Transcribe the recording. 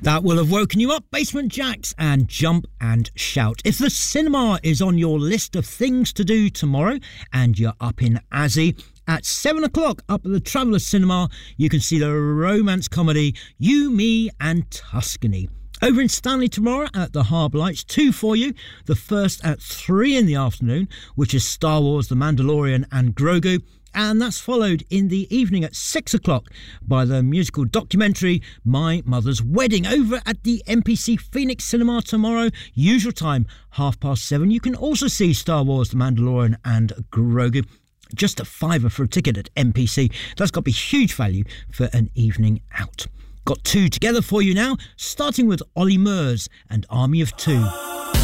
That will have woken you up, Basement Jaxx and Jump and Shout. If the cinema is on your list of things to do tomorrow and you're up in Azzy, at 7 o'clock up at the Traveller Cinema, you can see the romance comedy You, Me and Tuscany. Over in Stanley tomorrow at the Harbour Lights, 2 for you. The first at 3 in the afternoon, which is Star Wars, The Mandalorian and Grogu. And that's followed in the evening at 6 o'clock by the musical documentary My Mother's Wedding over at the MPC Phoenix Cinema tomorrow. Usual time, 7:30. You can also see Star Wars, The Mandalorian and Grogu. Just a £5 for a ticket at MPC. That's got to be huge value for an evening out. Got 2 together for you now, starting with Ollie Murs and Army of Two.